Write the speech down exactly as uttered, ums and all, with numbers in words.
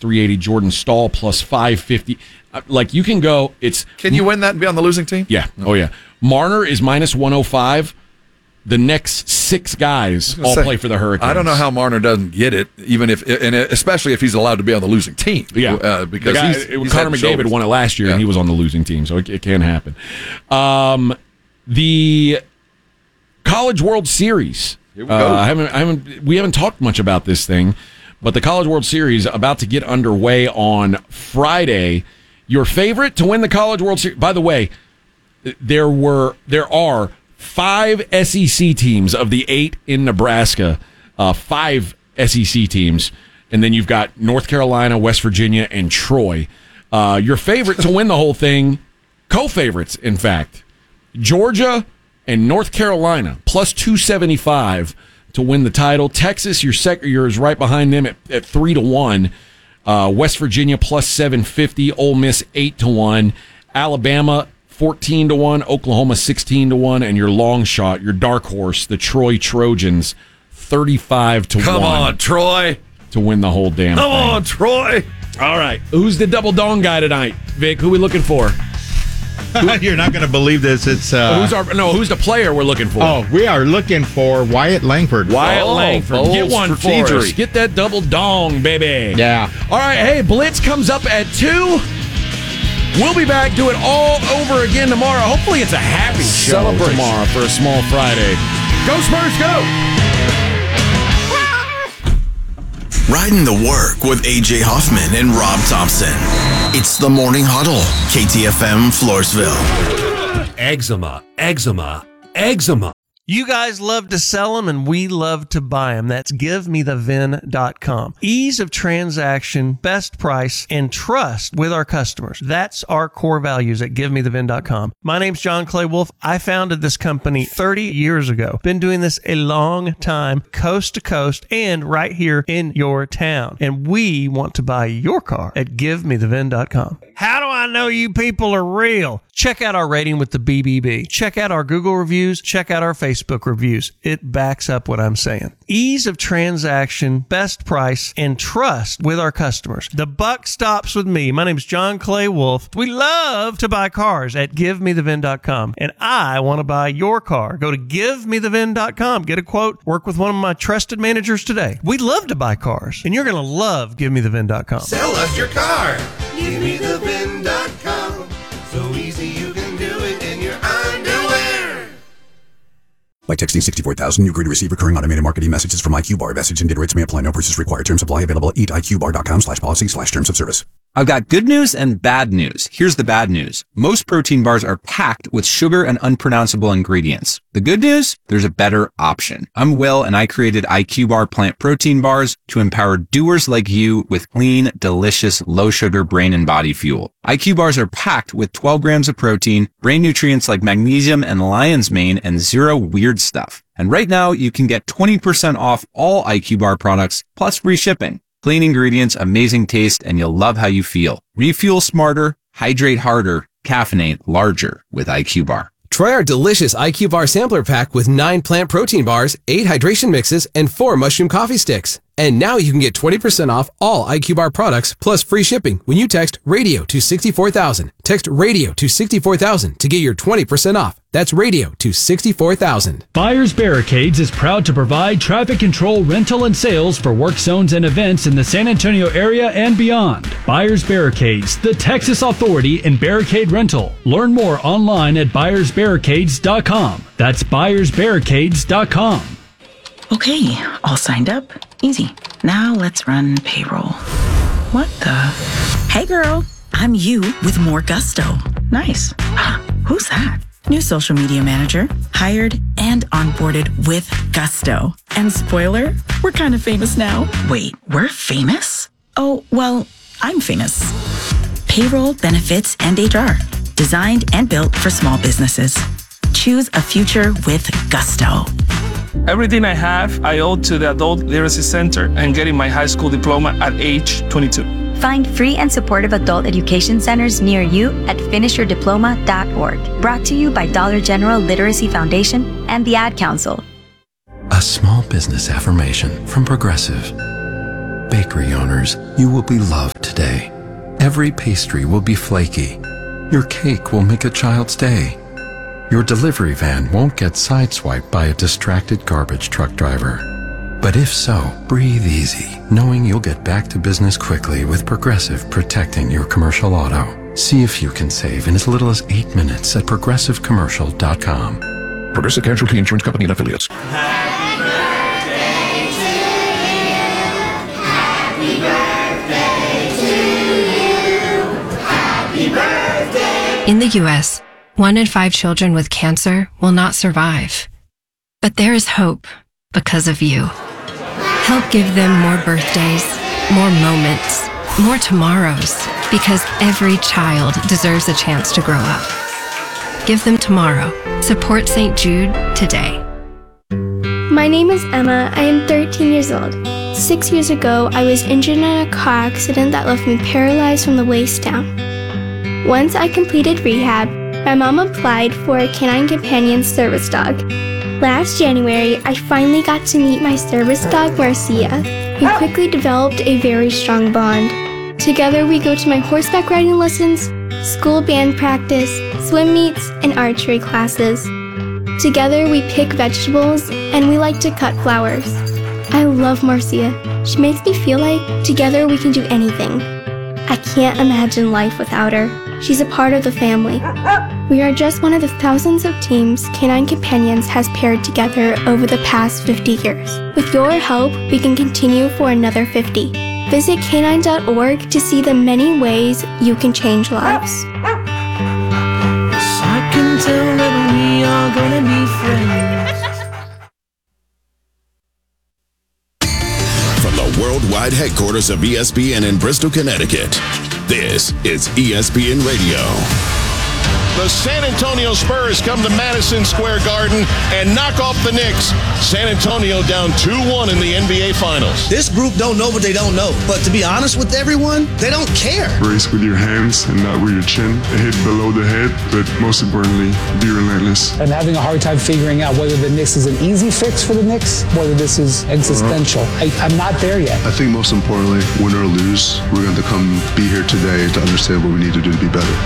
three eighty. Jordan Stahl plus five fifty. Uh, like, you can go. It's Can you win that and be on the losing team? Yeah. Oh, yeah. Marner is minus one oh five. The next six guys all say, play for the Hurricanes. I don't know how Marner doesn't get it, even if, and especially if he's allowed to be on the losing team. Yeah, uh, because guy, he's, it, he's Connor McDavid shoulders. won it last year, yeah. and he was on the losing team, so it, it can happen. Um, the College World Series. Here we go. Uh, I haven't, I haven't, we haven't talked much about this thing, but the College World Series about to get underway on Friday. Your favorite to win the College World Series. By the way, there were, there are. Five S E C teams of the eight in Nebraska, uh, five S E C teams, and then you've got North Carolina, West Virginia, and Troy. Uh, your favorite to win the whole thing, co-favorites, in fact, Georgia and North Carolina, plus two seventy-five to win the title. Texas, your sec- yours right behind them at, at three to one. Uh, West Virginia, plus seven fifty. Ole Miss, eight to one. Alabama, fourteen to one, Oklahoma sixteen to one, and your long shot, your dark horse, the Troy Trojans, thirty-five to one. Come on, Troy. To win the whole damn Come thing. on, Troy. All right. Who's the double dong guy tonight? Vic, who are we looking for? You're not going to believe this. It's uh, who's our no, who's the player we're looking for? Oh, we are looking for Wyatt Langford. Wyatt oh, Langford. Get one for us. strategery. Get that double dong, baby. Yeah. All right, hey, Blitz comes up at two. We'll be back, do it all over again tomorrow. Hopefully it's a happy show Celebration. tomorrow for a small Friday. Go Spurs, go! Riding the work with A J Hoffman and Rob Thompson. It's the Morning Huddle, K T F M Floresville. Eczema, eczema, eczema. You guys love to sell them, and we love to buy them. That's give me the vin dot com. Ease of transaction, best price, and trust with our customers. That's our core values at give me the vin dot com. My name's John Clay Wolf. I founded this company thirty years ago. Been doing this a long time, coast to coast, and right here in your town. And we want to buy your car at give me the vin dot com. How do I know you people are real? Check out our rating with the B B B. Check out our Google reviews. Check out our Facebook reviews. It backs up what I'm saying. Ease of transaction, best price, and trust with our customers. The buck stops with me. My name's John Clay Wolf. We love to buy cars at give me the vin dot com. And I want to buy your car. Go to give me the vin dot com. Get a quote. Work with one of my trusted managers today. We love to buy cars. And you're going to love give me the vin dot com. Sell us your car. give me the vin dot com. So easy you can do it in your underwear. By texting sixty-four thousand, you agree to receive recurring automated marketing messages from IQBar. Message and data rates may apply. No purchase required. Terms apply. Available at eat I Q bar dot com slash policy slash terms of service. I've got good news and bad news. Here's the bad news. Most protein bars are packed with sugar and unpronounceable ingredients. The good news? There's a better option. I'm Will, and I created IQBar plant protein bars to empower doers like you with clean, delicious, low-sugar brain and body fuel. I Q bars are packed with twelve grams of protein, brain nutrients like magnesium and lion's mane, and zero weird stuff. And right now, you can get twenty percent off all I Q bar products, plus free shipping. Clean ingredients, amazing taste, and you'll love how you feel. Refuel smarter, hydrate harder, caffeinate larger with I Q bar. Try our delicious I Q Bar Sampler Pack with nine plant protein bars, eight hydration mixes, and four mushroom coffee sticks. And now you can get twenty percent off all I Q Bar products plus free shipping when you text RADIO to sixty-four thousand. Text RADIO to sixty-four thousand to get your twenty percent off. That's RADIO to sixty-four thousand. Buyers Barricades is proud to provide traffic control, rental, and sales for work zones and events in the San Antonio area and beyond. Buyers Barricades, the Texas authority in barricade rental. Learn more online at buyers barricades dot com. That's buyers barricades dot com. Okay, all signed up. Easy. Now let's run payroll. What the? Hey girl, I'm you with more gusto. Nice. Who's that? New social media manager, hired and onboarded with gusto. And spoiler, we're kind of famous now. Wait, we're famous? Oh, well, I'm famous. Payroll, benefits, and H R. Designed and built for small businesses. Choose a future with gusto. Everything I have, I owe to the Adult Literacy Center and getting my high school diploma at age twenty-two. Find free and supportive adult education centers near you at finish your diploma dot org. Brought to you by Dollar General Literacy Foundation and the Ad Council. A small business affirmation from Progressive. Bakery owners, you will be loved Every pastry will be flaky. Your cake will make a child's day. Your delivery van won't get sideswiped by a distracted garbage truck driver. But if so, breathe easy, knowing you'll get back to business quickly with Progressive protecting your commercial auto. See if you can save in as little as eight minutes at progressive commercial dot com. Progressive Casualty Insurance Company and Affiliates. In the U S, one in five children with cancer will not survive. But there is hope because of you. Help give them more birthdays, more moments, more tomorrows, because every child deserves a chance to grow up. Give them tomorrow. Support Saint Jude today. My name is Emma. I am thirteen years old. Six years ago, I was injured in a car accident that left me paralyzed from the waist down. Once I completed rehab, my mom applied for a Canine Companion service dog. Last January, I finally got to meet my service dog, Marcia. We quickly developed a very strong bond. Together, we go to my horseback riding lessons, school band practice, swim meets, and archery classes. Together, we pick vegetables, and we like to cut flowers. I love Marcia. She makes me feel like together we can do anything. I can't imagine life without her. She's a part of the family. We are just one of the thousands of teams Canine Companions has paired together over the past fifty years. With your help, we can continue for another fifty. Visit canine dot org to see the many ways you can change lives. I can tell that we are gonna be friends. From the worldwide headquarters of E S P N in Bristol, Connecticut, this is E S P N Radio. The San Antonio Spurs come to Madison Square Garden and knock off the Knicks. San Antonio down two one in the N B A Finals. This group don't know what they don't know. But to be honest with everyone, they don't care. Race with your hands and not with your chin. Hit below the head, but most importantly, be relentless. I'm having a hard time figuring out whether the Knicks is an easy fix for the Knicks, whether this is existential. Uh-huh. I, I'm not there yet. I think most importantly, win or lose, we're going to come be here today to understand what we need to do to be better.